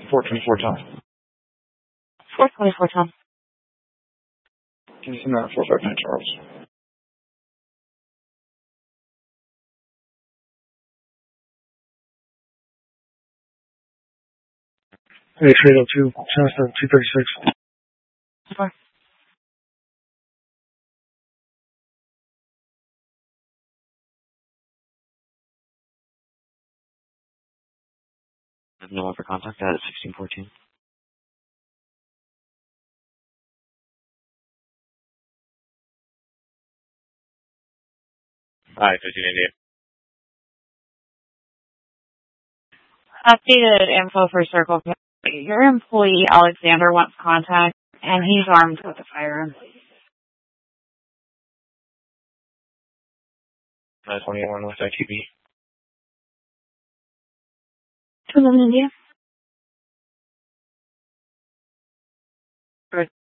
424 Tom. 424 Tom. Can you send that 459 Charles? Hey, 302, Shasta 236. Sorry. No one for contact at 1614. Hi, 1588. Updated info for Circle K. Your employee, Alexander, wants contact, and he's armed with a firearm. 921 West ITB. 211 India. Good.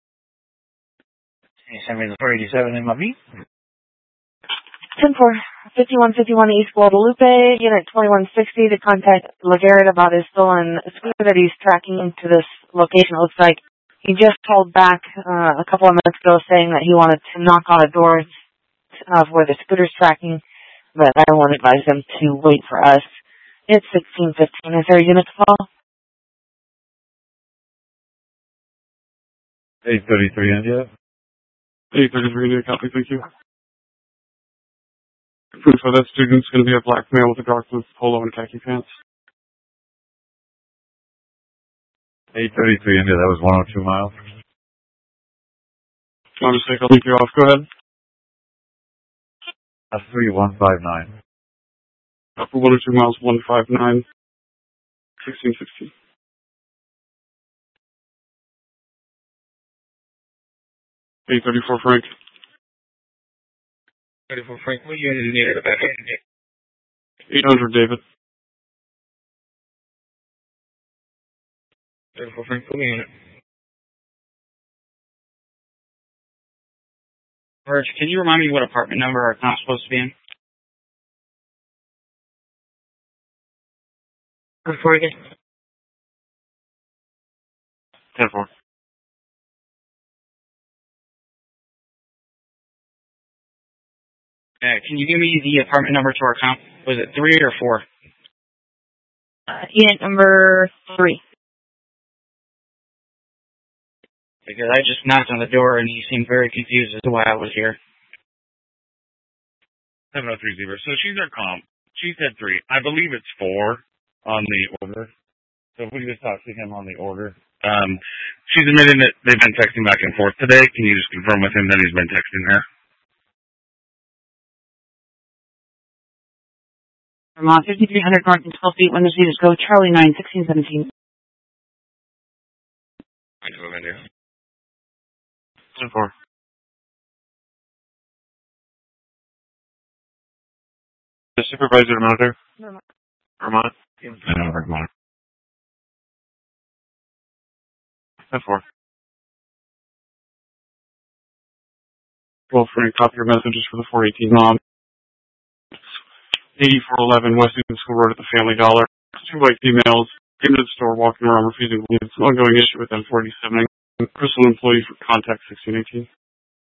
Can you send me the 487 MLB? 10-4, 5151 East Guadalupe, Unit 2160 to contact LeGarrette about his stolen scooter that he's tracking to this location. It looks like he just called back a couple of minutes ago saying that he wanted to knock on a door where the scooter's tracking, but I won't advise him to wait for us. It's 1615. Is there a unit to call? 833 India. 833 India, copy, thank you. Proof of that student's going to be a black male with a dark blue polo and khaki pants. 833 India, that was 102 miles. My mistake, I'll leave you off. Go ahead. That's 3159. For 102 miles, 159, 1660. $834 Frank. 34 Frank, what unit is needed about 800 David. 34 Frank, what unit? Virg, can you remind me what apartment number our account's supposed to be in? 10-4 again. 10-4. Can you give me the apartment number to our account? Was it 3 or 4? Unit number 3. Because I just knocked on the door and he seemed very confused as to why I was here. 7030. So she's our comp. She said 3. I believe it's 4 on the order. So if we just talk to him on the order. She's admitting that they've been texting back and forth today. Can you just confirm with him that he's been texting her? Vermont, 5300 north and 12 feet. When the seats go, Charlie 9, 1617. I know, India. 10-4. The supervisor to monitor. Vermont. I know, Vermont. 10-4. Well, Frank, copy your messages for the 418 mom. 8411 West Union School Road at the Family Dollar. 2 white females came to the store walking around refusing to leave. It's an ongoing issue with M47. Crystal employee for contact 1618.